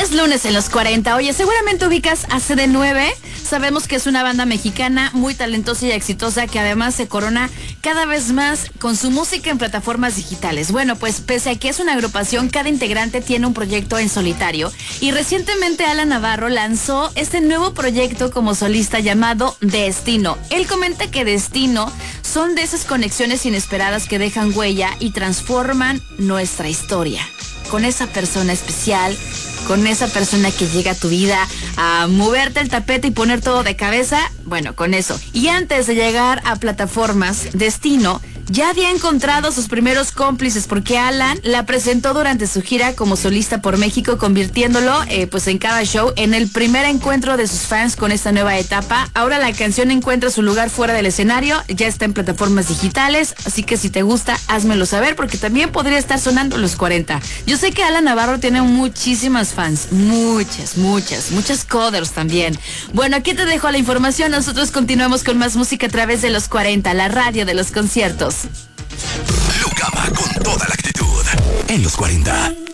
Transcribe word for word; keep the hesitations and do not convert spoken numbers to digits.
Es lunes en los cuarenta. Oye, seguramente ubicas a C D nueve. Sabemos que es una banda mexicana muy talentosa y exitosa que además se corona cada vez más con su música en plataformas digitales. Bueno, pues pese a que es una agrupación, cada integrante tiene un proyecto en solitario. Y recientemente Alan Navarro lanzó este nuevo proyecto como solista llamado Destino. Él comenta que Destino son de esas conexiones inesperadas que dejan huella y transforman nuestra historia. Con esa persona especial, con esa persona que llega a tu vida a moverte el tapete y poner todo de cabeza, bueno, con eso. Y antes de llegar a plataformas, Destino ya había encontrado sus primeros cómplices porque Alan la presentó durante su gira como solista por México, convirtiéndolo eh, pues en cada show en el primer encuentro de sus fans con esta nueva etapa. Ahora la canción encuentra su lugar fuera del escenario, ya está en plataformas digitales, así que si te gusta, házmelo saber porque también podría estar sonando los cuarenta. Yo sé que Alan Navarro tiene muchísimas fans, muchas, muchas, muchas coders también. Bueno, aquí te dejo la información, nosotros continuamos con más música a través de los cuarenta, la radio de los conciertos. Lucama con toda la actitud en los cuarenta.